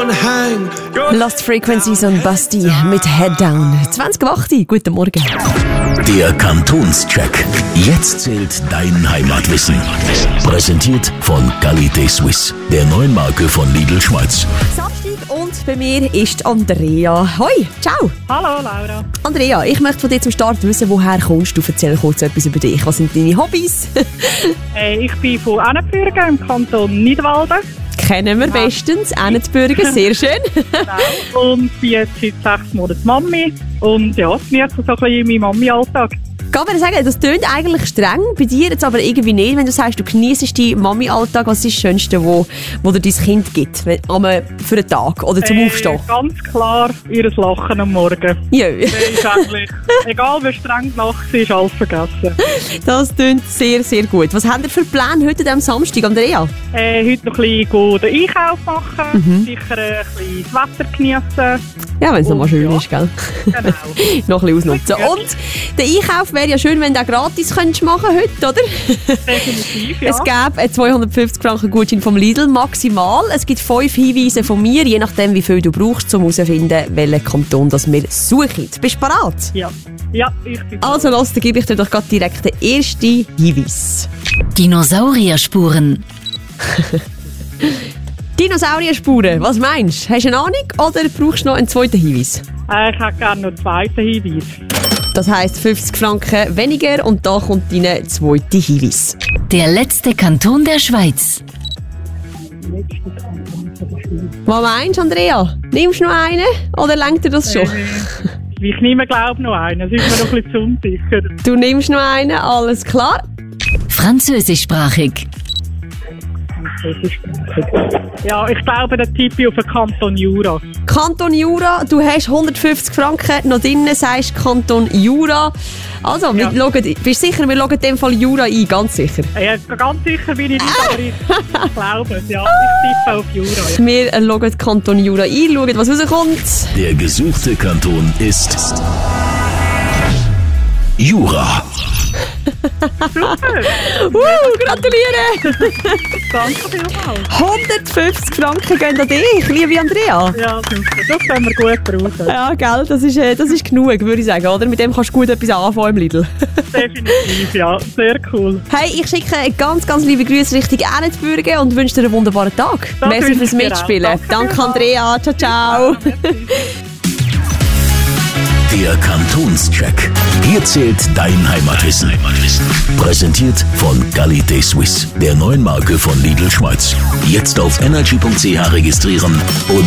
hang. Lost Frequencies und Basti mit Head Down. 20:08, guten Morgen. Der Kantonscheck. Jetzt zählt dein Heimatwissen. Präsentiert von Qualité Suisse, der neuen Marke von Lidl Schweiz. Samstag und bei mir ist Andrea. Hoi, ciao. Hallo Laura. Andrea, ich möchte von dir zum Start wissen, woher kommst du? Erzähl kurz etwas über dich. Was sind deine Hobbys? Ich bin von Ennetbürgen im Kanton Nidwalden. Kennen wir bestens. Ennetbürgen, sehr schön. Genau. Und bin jetzt seit 6 Monaten Mami. Und ja, genieße so ein bisschen meinen Mami-Alltag. Kann man sagen, das tönt eigentlich streng, bei dir jetzt aber irgendwie nicht, wenn du sagst, du genießt deinen Mami-Alltag. Was ist das Schönste, wo dir dein Kind gibt? Für einen Tag oder zum Aufstehen? Ganz klar, ihr Lachen am Morgen. Ja. Ist eigentlich, egal wie streng die Nacht ist, alles vergessen. Das tönt sehr, sehr gut. Was habt ihr für Pläne heute am Samstag, Andrea? Heute noch ein bisschen den Einkauf machen, sicher ein bisschen das Wetter genießen. Ja, wenn es nochmal schön ist, gell? Genau. Noch ein bisschen ausnutzen. Und der Einkauf wäre ja schön, wenn du auch gratis könntest machen heute, oder? Definitiv, ja. Es gäbe einen 250 Franken Gutschein vom Lidl, maximal. Es gibt 5 Hinweise von mir, je nachdem, wie viel du brauchst, um herauszufinden, welchen Kanton das wir suchen. Bist du bereit? Ja, ich bin Also los, dann gebe ich dir doch gerade direkt den ersten Hinweis. Dinosaurierspuren. Dinosaurierspuren, was meinst du? Hast du eine Ahnung oder brauchst du noch einen zweiten Hinweis? Ich hätte gerne noch einen zweiten Hinweis. Das heisst 50 Franken weniger und da kommt dein zweiter Hinweis. Der letzte Kanton der Schweiz. Was meinst du, Andrea? Nimmst du noch einen oder lenkt dir das schon? Ich nehme, glaube ich, noch einen. Das ist mir noch ein bisschen zu unsicher. Du nimmst noch einen, alles klar. Französischsprachig. Ja, ich glaube, der Tipp auf den Kanton Jura. Kanton Jura, du hast 150 Franken noch drin, sagst Kanton Jura. Also, Ja. Bist du sicher, wir loggen in dem Fall Jura ein, ganz sicher. Ja, ganz sicher bin ich nicht, aber ich glaube es. Ja, ich tippe auf Jura. Ja. Wir loggen Kanton Jura ein, schauen, was rauskommt. Der gesuchte Kanton ist Jura. Super! Gratuliere! Danke vielmals. 150 Franken gehen an dich, liebe Andrea. Ja, super. Das können wir gut brauchen. Ja, gell, das ist genug, würde ich sagen, oder? Mit dem kannst du gut etwas anfangen im Lidl. Definitiv, ja. Sehr cool. Hey, ich schicke ganz, ganz liebe Grüße Richtung Ennetbürgen und wünsche dir einen wunderbaren Tag. Das Merci wünsche fürs ich dir auch. Mitspielen. Danke, vielmals. Andrea. Ciao, ciao. Der Kantonscheck. Hier zählt dein Heimatwissen. Präsentiert von Qualité Suisse, der neuen Marke von Lidl Schweiz. Jetzt auf energy.ch registrieren und